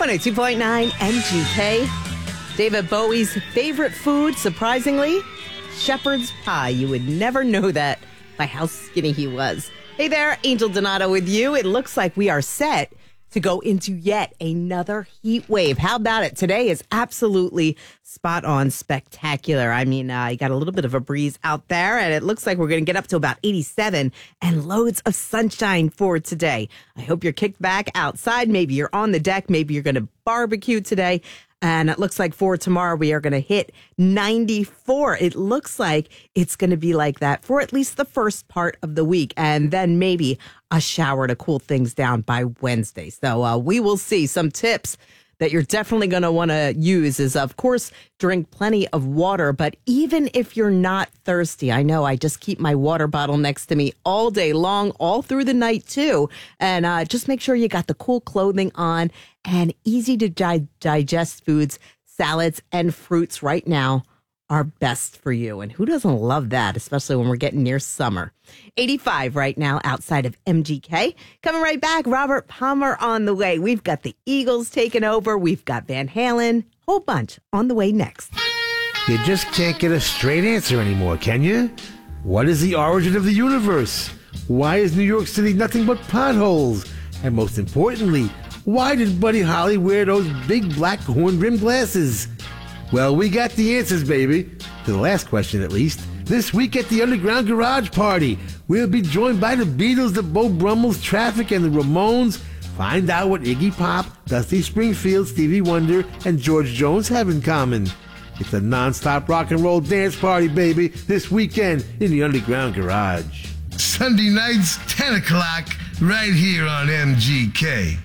102.9 MGK. David Bowie's favorite food, surprisingly, shepherd's pie. You would never know that by how skinny he was. Hey there, Angel Donato with you. It looks like we are set to go into yet another heat wave. How about it? Today is absolutely spot on spectacular. I mean, you got a little bit of a breeze out there, and it looks like we're going to get up to about 87 and loads of sunshine for today. I hope you're kicked back outside. Maybe you're on the deck. Maybe you're going to barbecue today. And it looks like for tomorrow, we are going to hit 94. It looks like it's going to be like that for at least the first part of the week. And then maybe a shower to cool things down by Wednesday. So we will see. Some tips that you're definitely going to want to use is, of course, drink plenty of water. But even if you're not thirsty, I know I just keep my water bottle next to me all day long, all through the night, too. And just make sure you got the cool clothing on and easy to digest foods, salads, and fruits right now are best for you. And who doesn't love that, especially when we're getting near summer? 85 right now outside of MGK. Coming right back, Robert Palmer on the way. We've got the Eagles taking over. We've got Van Halen. Whole bunch on the way next. You just can't get a straight answer anymore, can you? What is the origin of the universe? Why is New York City nothing but potholes? And most importantly, why did Buddy Holly wear those big black horn-rimmed glasses? Well, we got the answers, baby. To the last question, at least. This week at the Underground Garage Party, we'll be joined by the Beatles, the Beau Brummels, Traffic, and the Ramones. Find out what Iggy Pop, Dusty Springfield, Stevie Wonder, and George Jones have in common. It's a non-stop rock and roll dance party, baby, this weekend in the Underground Garage. Sunday nights, 10 o'clock, right here on MGK.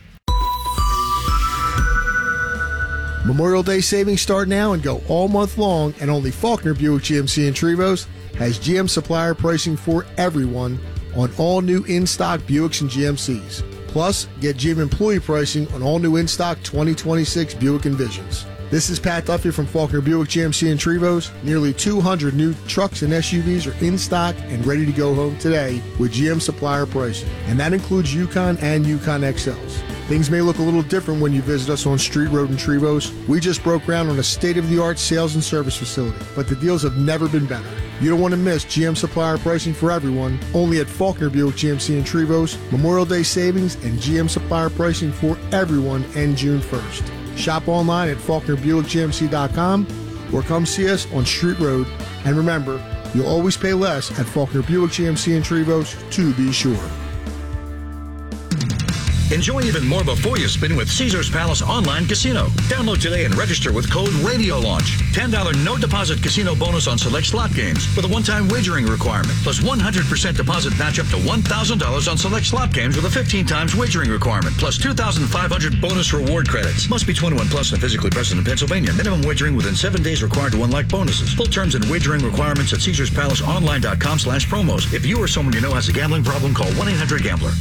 Memorial Day savings start now and go all month long, and only Faulkner Buick GMC in Trevose has GM supplier pricing for everyone on all new in-stock Buicks and GMCs. Plus, get GM employee pricing on all new in-stock 2026 Buick Envisions. This is Pat Duffy from Faulkner Buick GMC in Trevose. Nearly 200 new trucks and SUVs are in stock and ready to go home today with GM supplier pricing. And that includes Yukon and Yukon XLs. Things may look a little different when you visit us on Street Road in Trevose. We just broke ground on a state-of-the-art sales and service facility, but the deals have never been better. You don't want to miss GM supplier pricing for everyone, only at Faulkner Buick GMC in Trevose. Memorial Day savings and GM supplier pricing for everyone end June 1st. Shop online at FaulknerBuickGMC.com or come see us on Street Road. And remember, you'll always pay less at Faulkner Buick GMC in Trevose, to be sure. Enjoy even more before you spin with Caesars Palace Online Casino. Download today and register with code RADIOLAUNCH. $10 no deposit casino bonus on select slot games with a one-time wagering requirement. Plus 100% deposit match up to $1,000 on select slot games with a 15 times wagering requirement. Plus 2,500 bonus reward credits. Must be 21 plus and physically present in Pennsylvania. Minimum wagering within 7 days required to unlock bonuses. Full terms and wagering requirements at CaesarsPalaceOnline.com/promos. If you or someone you know has a gambling problem, call 1-800-GAMBLER.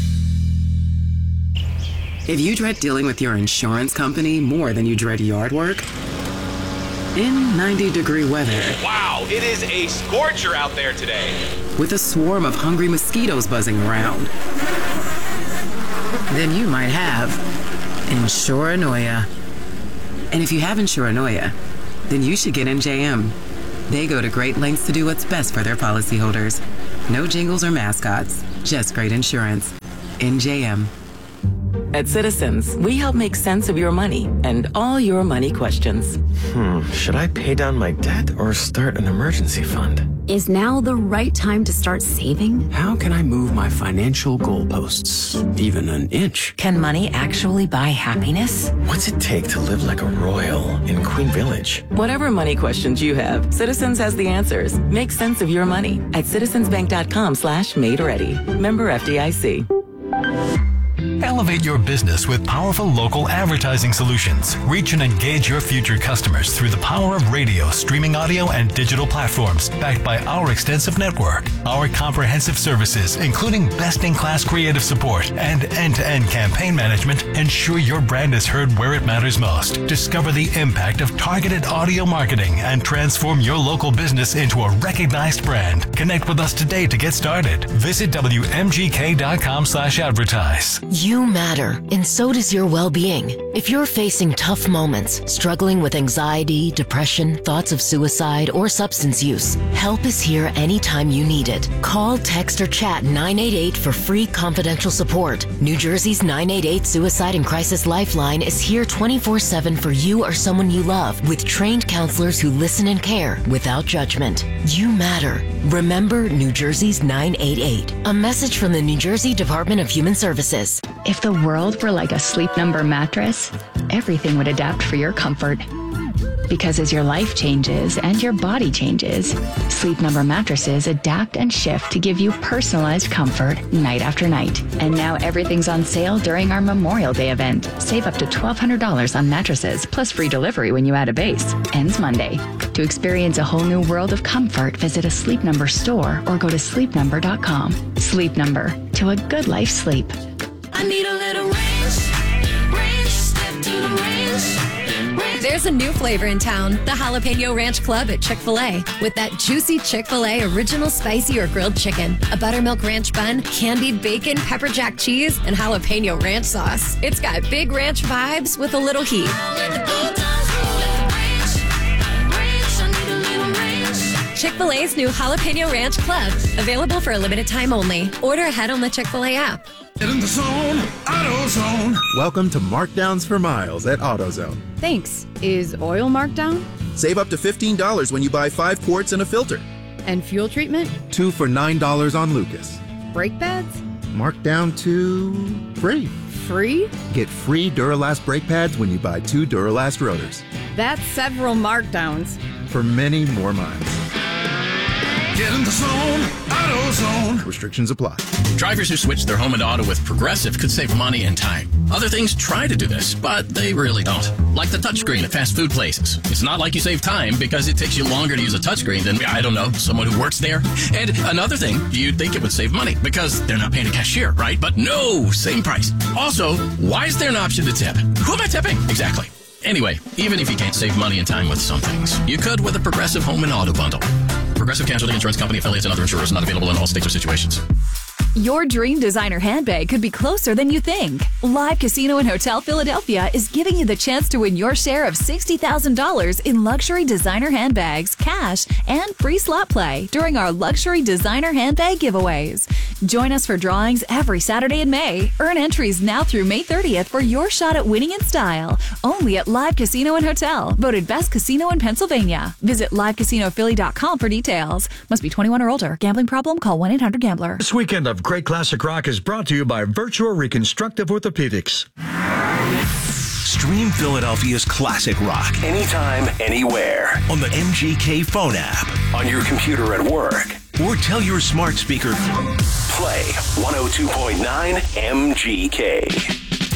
If you dread dealing with your insurance company more than you dread yard work, in 90-degree weather. Wow, it is a scorcher out there today. With a swarm of hungry mosquitoes buzzing around, then you might have Insuranoia. And if you have Insuranoia, then you should get NJM. They go to great lengths to do what's best for their policyholders. No jingles or mascots, just great insurance. NJM. At Citizens, we help make sense of your money and all your money questions. Should I pay down my debt or start an emergency fund? Is now the right time to start saving? How can I move my financial goalposts even an inch? Can money actually buy happiness? What's it take to live like a royal in Queen Village? Whatever money questions you have, Citizens has the answers. Make sense of your money at citizensbank.com/made-ready. Member FDIC. Elevate your business with powerful local advertising solutions. Reach and engage your future customers through the power of radio, streaming audio, and digital platforms, backed by our extensive network. Our comprehensive services, including best-in-class creative support and end-to-end campaign management, ensure your brand is heard where it matters most. Discover the impact of targeted audio marketing and transform your local business into a recognized brand. Connect with us today to get started. Visit WMGK.com/advertise. You matter, and so does your well-being. If you're facing tough moments, struggling with anxiety, depression, thoughts of suicide, or substance use, help is here anytime you need it. Call, text, or chat 988 for free confidential support. New Jersey's 988 Suicide and Crisis Lifeline is here 24/7 for you or someone you love, with trained counselors who listen and care without judgment. You matter. Remember New Jersey's 988. A message from the New Jersey Department of Human Services. If the world were like a Sleep Number mattress, everything would adapt for your comfort. Because as your life changes and your body changes, Sleep Number mattresses adapt and shift to give you personalized comfort night after night. And now everything's on sale during our Memorial Day event. Save up to $1,200 on mattresses, plus free delivery when you add a base. Ends Monday. To experience a whole new world of comfort, visit a Sleep Number store or go to sleepnumber.com. Sleep Number. To a good life sleep. I need a little ranch, step to the ranch. There's a new flavor in town, the Jalapeno Ranch Club at Chick-fil-A. With that juicy Chick-fil-A original spicy or grilled chicken, a buttermilk ranch bun, candied bacon, pepper jack cheese, and jalapeno ranch sauce. It's got big ranch vibes with a little heat. Chick-fil-A's new Jalapeno Ranch Club. Available for a limited time only. Order ahead on the Chick-fil-A app. Get in the zone, AutoZone. Welcome to Markdowns for Miles at AutoZone. Thanks. Is oil marked down? Save up to $15 when you buy 5 quarts and a filter. And fuel treatment? 2 for $9 on Lucas. Brake pads? Marked down to free. Free? Get free Duralast brake pads when you buy 2 Duralast rotors. That's several markdowns. For many more miles. Get in the zone, AutoZone. Restrictions apply. Drivers who switch their home and auto with Progressive could save money and time. Other things try to do this, but they really don't. Like the touchscreen at fast food places. It's not like you save time because it takes you longer to use a touchscreen than, I don't know, someone who works there. And another thing, you'd think it would save money because they're not paying a cashier, right? But no, same price. Also, why is there an option to tip? Who am I tipping? Exactly. Anyway, even if you can't save money and time with some things, you could with a Progressive Home and Auto Bundle. Progressive Casualty Insurance Company, affiliates, and other insurers, not available in all states or situations. Your dream designer handbag could be closer than you think. Live Casino and Hotel Philadelphia is giving you the chance to win your share of $60,000 in luxury designer handbags, cash, and free slot play during our luxury designer handbag giveaways. Join us for drawings every Saturday in May. Earn entries now through May 30th for your shot at winning in style. Only at Live Casino and Hotel, voted best casino in Pennsylvania. Visit livecasinophilly.com for details. Must be 21 or older. Gambling problem? Call 1-800-GAMBLER. This weekend of Great Classic Rock is brought to you by Virtua Reconstructive Orthopedics. Stream Philadelphia's classic rock anytime, anywhere on the MGK phone app, on your computer at work, or tell your smart speaker, play 102.9 MGK.